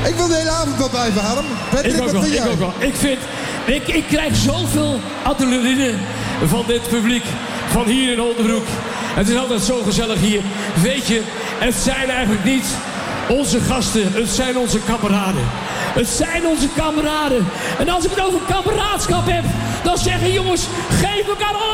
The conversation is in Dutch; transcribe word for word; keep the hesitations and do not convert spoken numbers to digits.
Ik wil de hele avond wel blijven, Harm. Patrick, ik ook wat wel, vind ik jij? ook wel. Ik vind, ik, ik krijg zoveel adrenaline van dit publiek. Van hier in Oldenbroek. Het is altijd zo gezellig hier. Weet je, het zijn eigenlijk niet onze gasten. Het zijn onze kameraden. Het zijn onze kameraden. En als ik het over kameraadschap heb, dan zeggen jongens, geef elkaar